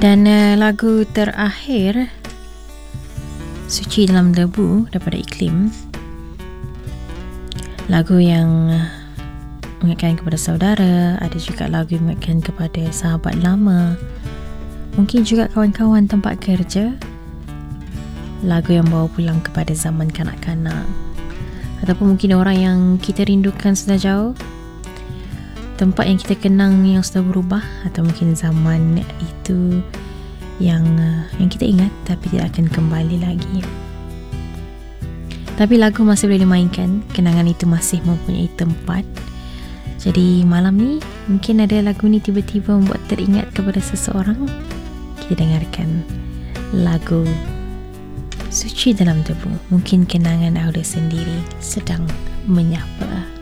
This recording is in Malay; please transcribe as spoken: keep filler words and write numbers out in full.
Dan uh, lagu terakhir, Suci Dalam Debu daripada Iklim. Lagu yang mengingatkan kepada saudara, ada juga lagu yang mengingatkan kepada sahabat lama, mungkin juga kawan-kawan tempat kerja. Lagu yang bawa pulang kepada zaman kanak-kanak, ataupun mungkin orang yang kita rindukan sudah jauh, tempat yang kita kenang yang sudah berubah, atau mungkin zaman itu yang yang kita ingat tapi tidak akan kembali lagi. Tapi lagu masih boleh dimainkan, kenangan itu masih mempunyai tempat. Jadi malam ni mungkin ada lagu ni tiba-tiba membuat teringat kepada seseorang. Kita dengarkan lagu Suci Dalam Debu. Mungkin kenangan Aulia sendiri sedang menyapa.